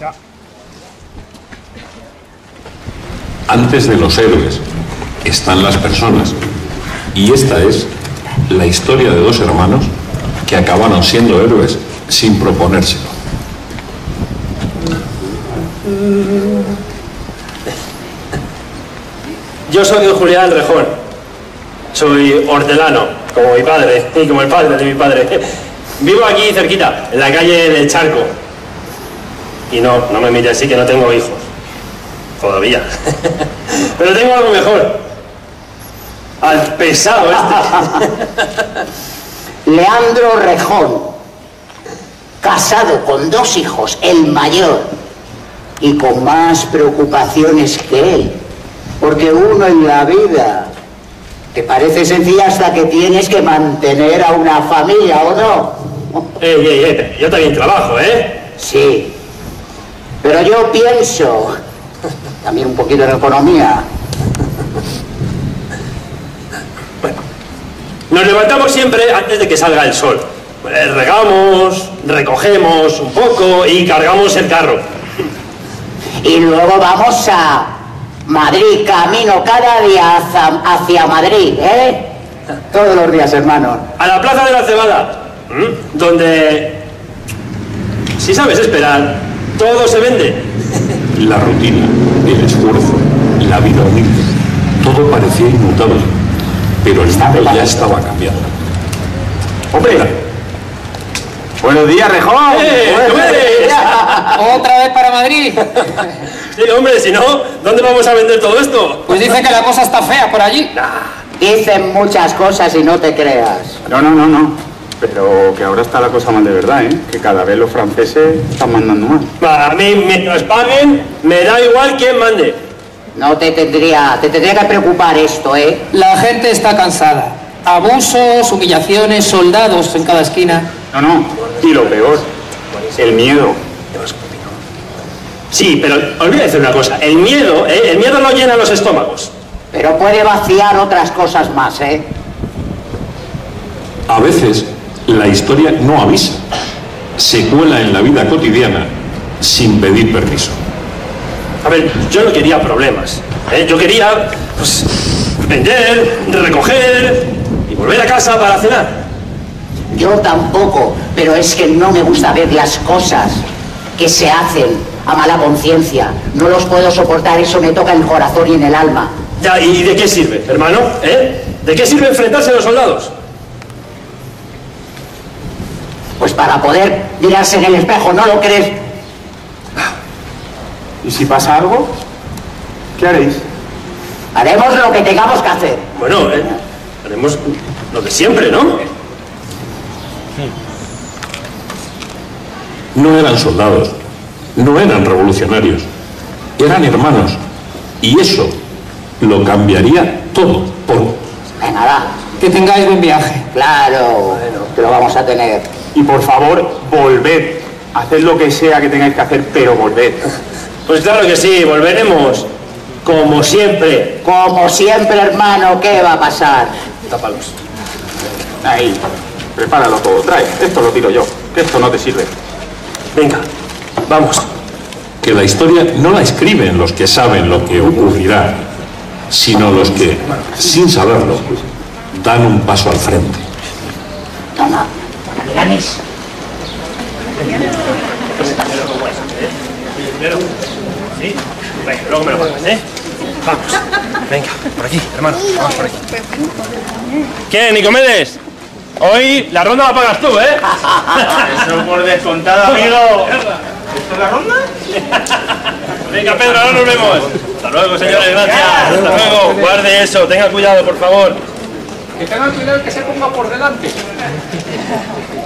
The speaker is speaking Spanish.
Antes de los héroes están las personas. Y esta es la historia de dos hermanos que acabaron siendo héroes sin proponérselo. Yo soy Julián Rejón. Soy hortelano, como mi padre y como el padre de mi padre. Vivo aquí cerquita, en la calle del Charco. Y no me mire así, que no tengo hijos. Todavía. Pero tengo algo mejor. Al pesado Leandro Rejón, casado con 2 hijos, el mayor, y con más preocupaciones que él. Porque uno en la vida te parece sencilla hasta que tienes que mantener a una familia, ¿o no? Yo también trabajo, ¿eh? Sí. Pero yo pienso también un poquito en economía. Bueno, nos levantamos siempre antes de que salga el sol. Regamos, recogemos un poco y cargamos el carro. Y luego vamos a Madrid, camino cada día hacia Madrid, ¿eh? Todos los días, hermano. A la Plaza de la Cebada, donde, si sabes esperar, todo se vende. La rutina, el esfuerzo, la vida humilde, todo parecía inmutable, pero el mundo ya estaba cambiando. ¡Hombre! ¡Buenos días, Rejón! ¿Otra vez para Madrid? Sí, hombre, si no, ¿dónde vamos a vender todo esto? Pues dice que la cosa está fea por allí. Dicen muchas cosas y no te creas. No. Pero que ahora está la cosa mal de verdad, ¿eh? Que cada vez los franceses están mandando más. A mí, mientras paguen, me da igual quién mande. No te tendría que preocupar esto, ¿eh? La gente está cansada. Abusos, humillaciones, soldados en cada esquina. No. Y lo peor, el miedo. Sí, pero olvídate una cosa. El miedo no llena los estómagos. Pero puede vaciar otras cosas más, ¿eh? A veces la historia no avisa, se cuela en la vida cotidiana sin pedir permiso. A ver, yo no quería problemas, ¿eh? Yo quería, pues, vender, recoger y volver a casa para cenar. Yo tampoco, pero es que no me gusta ver las cosas que se hacen a mala conciencia. No los puedo soportar, eso me toca en el corazón y en el alma. Ya, ¿y de qué sirve, hermano? ¿De qué sirve enfrentarse a los soldados? Pues para poder mirarse en el espejo, ¿no lo crees? ¿Y si pasa algo? ¿Qué haréis? Haremos lo que tengamos que hacer. Bueno, haremos lo de siempre, ¿no? No eran soldados, no eran revolucionarios, eran hermanos. Y eso lo cambiaría todo por... Venga, va. Que tengáis buen viaje. Claro, que lo vamos a tener. Y por favor, volved. Haced lo que sea que tengáis que hacer, pero volved. Pues claro que sí, volveremos. Como siempre. Como siempre, hermano, ¿qué va a pasar? Tápalos. Ahí, prepáralo todo. Trae, esto lo tiro yo, que esto no te sirve. Venga, vamos. Que la historia no la escriben los que saben lo que ocurrirá, sino los que, sin saberlo, dan un paso al frente. Toma, Ganis. ¿Sí? Venga, luego me lo pagas, ¿eh? Vamos. Venga, por aquí, hermano. Vamos por aquí. ¿Qué, Nicomedes? Hoy la ronda la pagas tú, ¿eh? Eso por descontado, amigo. ¿Esto es la ronda? Venga, Pedro, ahora nos vemos. Hasta luego, señores, gracias. Hasta luego. Guarde eso, tenga cuidado, por favor. Que tengan cuidado que se ponga por delante.